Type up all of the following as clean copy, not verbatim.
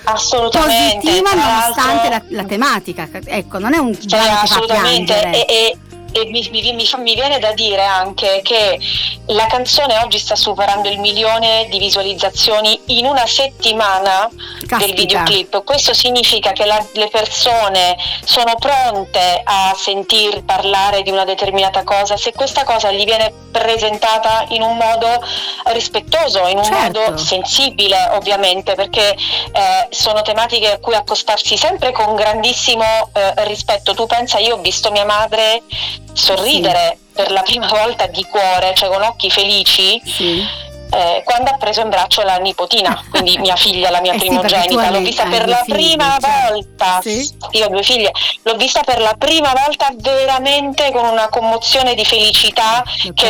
assolutamente positiva tra nonostante l'altro. la tematica. Ecco, non è un Sì, brano che fa assolutamente, piangere. e mi viene da dire anche che la canzone oggi sta superando il 1.000.000 di visualizzazioni in una settimana del Caspita. videoclip. Questo significa che le persone sono pronte a sentir parlare di una determinata cosa se questa cosa gli viene presentata in un modo rispettoso, in un Certo. modo sensibile, ovviamente, perché sono tematiche a cui accostarsi sempre con grandissimo rispetto. Tu pensa, io ho visto mia madre sorridere per la prima volta di cuore, cioè con occhi felici, quando ha preso in braccio la nipotina, quindi mia figlia, la mia primogenita. L'ho vista per la prima volta. Io ho 2 figlie, l'ho vista per la prima volta veramente con una commozione di felicità che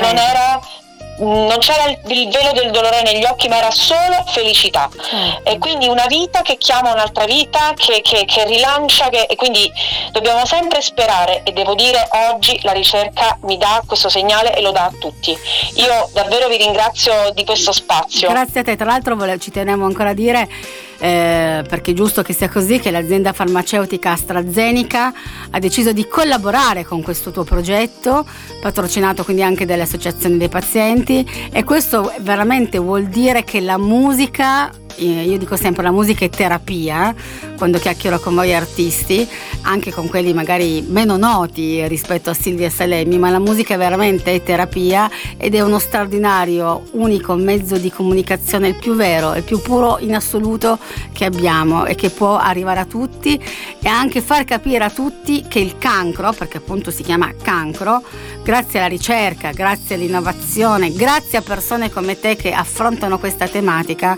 non c'era il velo del dolore negli occhi, ma era solo felicità. E quindi una vita che chiama un'altra vita, che rilancia, e quindi dobbiamo sempre sperare, e devo dire oggi la ricerca mi dà questo segnale e lo dà a tutti. Io davvero vi ringrazio di questo spazio. Grazie a te. Tra l'altro ci tenevo ancora a dire, perché è giusto che sia così, che l'azienda farmaceutica AstraZeneca ha deciso di collaborare con questo tuo progetto, patrocinato quindi anche dalle associazioni dei pazienti, e questo veramente vuol dire che la musica, io dico sempre, la musica è terapia. Quando chiacchiero con voi artisti, anche con quelli magari meno noti rispetto a Silvia Salemi, ma la musica veramente è terapia ed è uno straordinario, unico mezzo di comunicazione, il più vero, il più puro in assoluto che abbiamo, e che può arrivare a tutti e anche far capire a tutti che il cancro, perché appunto si chiama cancro, grazie alla ricerca, grazie all'innovazione, grazie a persone come te che affrontano questa tematica,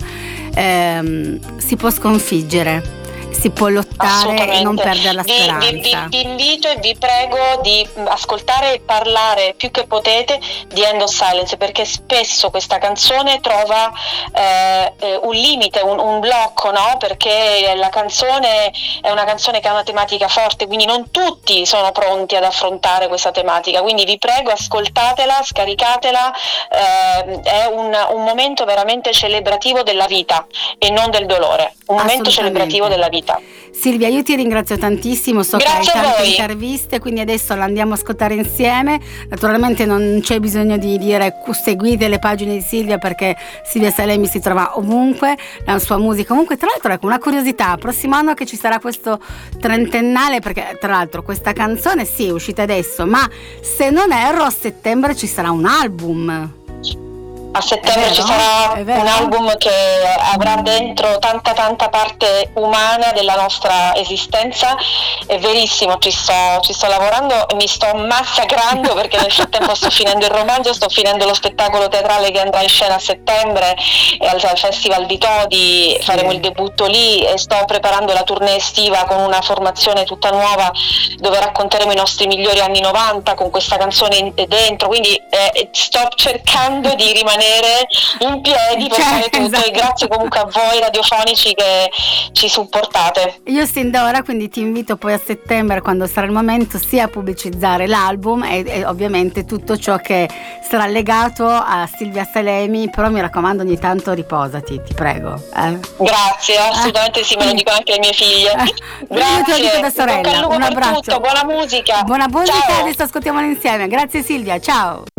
si può sconfiggere, si può lottare e non perdere la speranza. Vi invito e vi prego di ascoltare e parlare più che potete di End of Silence, perché spesso questa canzone trova un limite, un blocco, no? Perché la canzone è una canzone che ha una tematica forte, quindi non tutti sono pronti ad affrontare questa tematica, quindi vi prego, ascoltatela, scaricatela, è un momento veramente celebrativo della vita e non del dolore, un momento celebrativo della vita. Silvia, io ti ringrazio tantissimo, so Grazie che hai tante a voi. interviste, quindi adesso la andiamo a ascoltare insieme. Naturalmente non c'è bisogno di dire seguite le pagine di Silvia, perché Silvia Salemi si trova ovunque, la sua musica ovunque. Tra l'altro, ecco, una curiosità, prossimo anno che ci sarà questo trentennale, perché tra l'altro questa canzone sì è uscita adesso, ma se non erro a settembre ci sarà un album. A settembre ci sarà un album che avrà dentro tanta parte umana della nostra esistenza. È verissimo, ci sto lavorando e mi sto massacrando, perché nel frattempo sto finendo il romanzo, sto finendo lo spettacolo teatrale che andrà in scena a settembre e al Festival di Todi faremo il debutto lì, e sto preparando la tournée estiva con una formazione tutta nuova dove racconteremo i nostri migliori anni 90 con questa canzone dentro, quindi sto cercando di rimanere in piedi per fare tutto, e grazie comunque a voi radiofonici che ci supportate. Io sin da ora quindi ti invito poi a settembre, quando sarà il momento, sia a pubblicizzare l'album e ovviamente tutto ciò che sarà legato a Silvia Salemi, però mi raccomando ogni tanto riposati, ti prego. Grazie, assolutamente sì, me lo dico anche alle mie figlie. Grazie, io te lo dico da sorella, un abbraccio, tutto, buona musica. Buona musica, ciao. Adesso ascoltiamola insieme. Grazie Silvia, ciao.